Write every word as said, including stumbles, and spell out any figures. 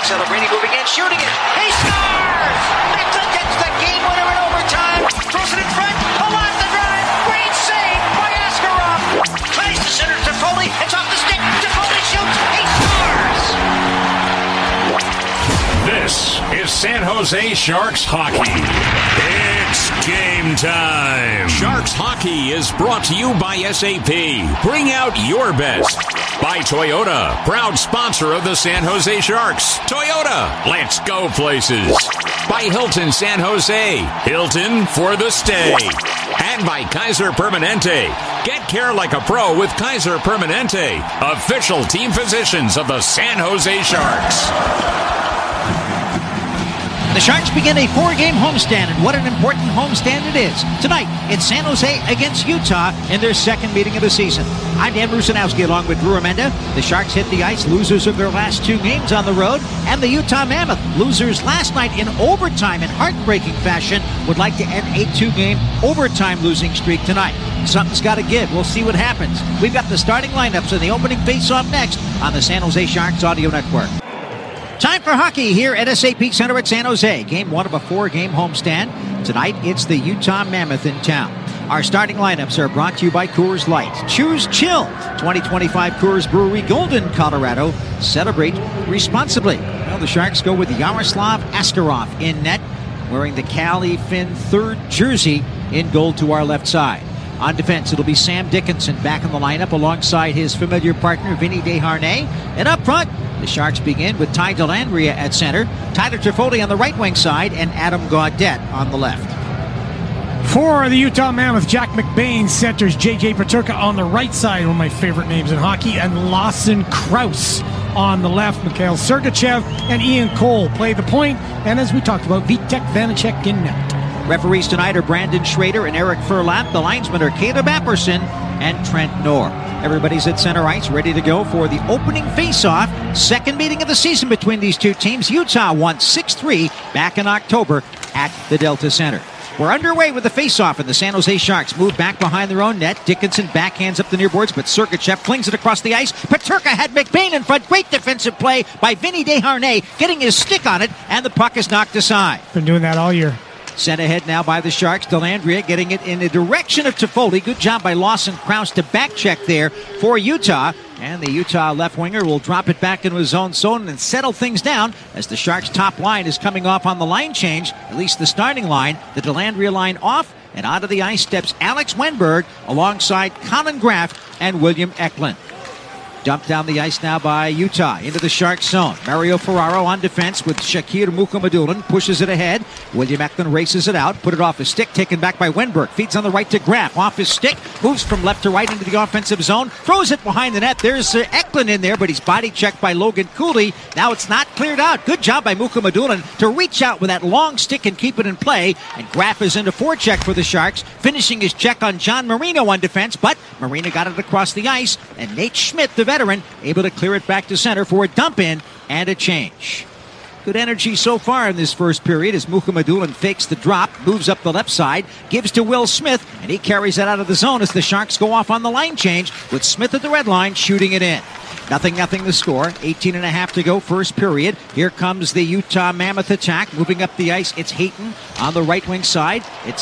Celebrini moving in, shooting it. He scores! Mixon gets the game winner in overtime. Throws it in front. Pull off the drive. Great save by Askarov. Tries to center to Foley. It's off the stick. Foley shoots. He scores! This is San Jose Sharks hockey. It's game time. Sharks hockey is brought to you by S A P. Bring out your best. By Toyota, proud sponsor of the San Jose Sharks. Toyota, let's go places. By Hilton San Jose, Hilton for the stay. And by Kaiser Permanente. Get care like a pro with Kaiser Permanente, official team physicians of the San Jose Sharks. The Sharks begin a four-game homestand, and what an important homestand it is. Tonight, it's San Jose against Utah in their second meeting of the season. I'm Dan Rusanowski along with Drew Amenda. The Sharks hit the ice, losers of their last two games on the road, and the Utah Mammoth, losers last night in overtime in heartbreaking fashion, would like to end a two-game overtime losing streak tonight. Something's got to give. We'll see what happens. We've got the starting lineups and the opening face-off next on the San Jose Sharks Audio Network. Time for hockey here at S A P Center at San Jose. Game one of a four-game homestand. Tonight, it's the Utah Mammoth in town. Our starting lineups are brought to you by Coors Light. Choose chill. twenty twenty-five Coors Brewery, Golden, Colorado. Celebrate responsibly. Well, the Sharks go with Yaroslav Askarov in net, wearing the Cali Finn third jersey in goal to our left side. On defense, it'll be Sam Dickinson back in the lineup alongside his familiar partner, Vinny Desharnais. And up front, the Sharks begin with Ty Dellandrea at center, Tyler Toffoli on the right wing side, and Adam Gaudette on the left. For the Utah Mammoth, Jack McBain centers J J Peterka on the right side, one of my favorite names in hockey, and Lawson Krause on the left. Mikhail Sergachev and Ian Cole play the point, and as we talked about, Vitek Vanacek in net. Referees tonight are Brandon Schrader and Eric Furlap. The linesmen are Caleb Apperson and Trent Knorr. Everybody's at center ice, ready to go for the opening face-off. Second meeting of the season between these two teams. Utah won six three back in October at the Delta Center. We're underway with the face-off, and the San Jose Sharks move back behind their own net. Dickinson backhands up the near boards, but Sergachev flings it across the ice. Peterka had McBain in front. Great defensive play by Vinny Desharnais, getting his stick on it, and the puck is knocked aside. Been doing that all year. Sent ahead now by the Sharks. Dellandrea getting it in the direction of Toffoli. Good job by Lawson Krause to back check there for Utah. And the Utah left winger will drop it back into his own zone and settle things down as the Sharks' top line is coming off on the line change, at least the starting line. The Dellandrea line off, and onto the ice steps Alex Wenberg alongside Colin Graff and William Eklund. Dumped down the ice now by Utah into the Sharks zone. Mario Ferraro on defense with Shakir Mukhamadullin. Pushes it ahead. William Eklund races it out. Put it off his stick. Taken back by Wenberg. Feeds on the right to Graff. Off his stick. Moves from left to right into the offensive zone. Throws it behind the net. There's uh, Eklund in there, but he's body checked by Logan Cooley. Now it's not cleared out. Good job by Mukhamadullin to reach out with that long stick and keep it in play. And Graff is into forecheck for the Sharks, finishing his check on John Marino on defense, but Marino got it across the ice, and Nate Schmidt, the veteran, able to clear it back to center for a dump in and a change. Good energy so far in this first period as Mukhamadullin fakes the drop, moves up the left side, gives to Will Smith, and he carries it out of the zone as the Sharks go off on the line change with Smith at the red line shooting it in. Nothing, nothing the score. eighteen and a half to go, first period. Here comes the Utah Mammoth attack. Moving up the ice, it's Hayton on the right wing side. It's